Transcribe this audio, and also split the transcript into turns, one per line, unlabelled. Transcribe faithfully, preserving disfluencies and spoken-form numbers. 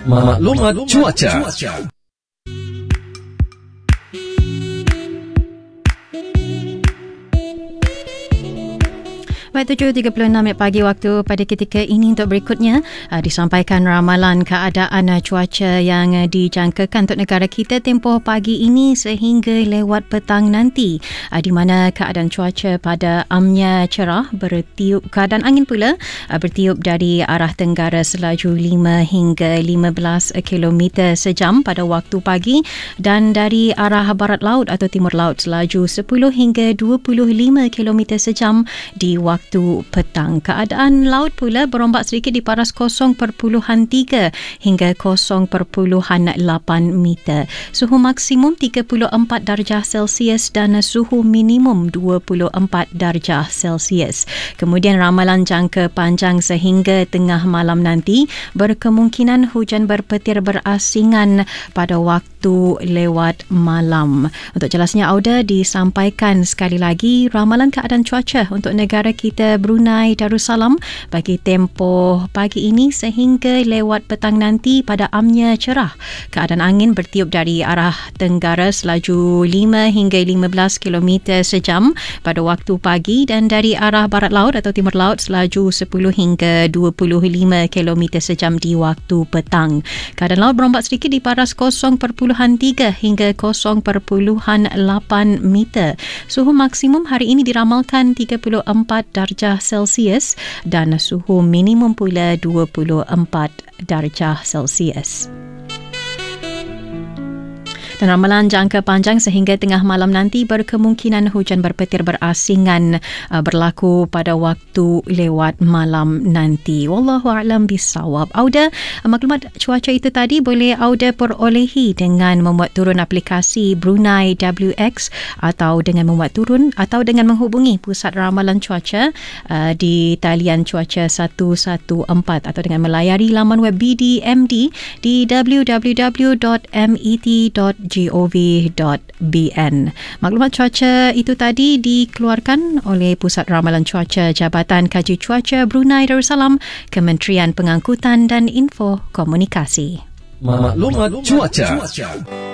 Maklumat cuaca.
Baik, tujuh tiga puluh enam pagi waktu pada ketika ini untuk berikutnya uh, disampaikan ramalan keadaan uh, cuaca yang uh, dijangkakan untuk negara kita tempoh pagi ini sehingga lewat petang nanti, uh, di mana keadaan cuaca pada amnya cerah, bertiup keadaan angin pula uh, bertiup dari arah tenggara selaju lima hingga lima belas kilometer sejam pada waktu pagi, dan dari arah barat laut atau timur laut selaju sepuluh hingga dua puluh lima kilometer sejam di waktu waktu petang. Keadaan laut pula berombak sedikit di paras kosong perpuluhan tiga hingga kosong perpuluhan lapan meter. Suhu maksimum tiga puluh empat darjah Celsius dan suhu minimum dua puluh empat darjah Celsius. Kemudian ramalan jangka panjang sehingga tengah malam nanti berkemungkinan hujan berpetir berasingan pada waktu lewat malam. Untuk jelasnya Auda disampaikan sekali lagi ramalan keadaan cuaca untuk negara kita kita Brunei Darussalam bagi tempoh pagi ini sehingga lewat petang nanti pada amnya cerah. Keadaan angin bertiup dari arah tenggara selaju lima hingga lima belas kilometer sejam pada waktu pagi, dan dari arah barat laut atau timur laut selaju sepuluh hingga dua puluh lima kilometer sejam di waktu petang. Keadaan laut berombak sedikit di paras kosong perpuluhan tiga hingga kosong perpuluhan lapan meter. Suhu maksimum hari ini diramalkan tiga puluh empat darjah Celsius dan suhu minimum pula dua puluh empat darjah Celsius. Dan ramalan jangka panjang sehingga tengah malam nanti berkemungkinan hujan berpetir berasingan uh, berlaku pada waktu lewat malam nanti. Wallahu a'lam bissawab. Auda, maklumat cuaca itu tadi boleh Auda perolehi dengan membuat turun aplikasi Brunei W X atau dengan membuat turun atau dengan menghubungi pusat ramalan cuaca uh, di talian cuaca satu satu empat atau dengan melayari laman web B D M D di w w w dot met dot gov dot b n. Maklumat cuaca itu tadi dikeluarkan oleh Pusat Ramalan Cuaca Jabatan Kaji Cuaca Brunei Darussalam, Kementerian Pengangkutan dan Info Komunikasi.
Maklumat cuaca.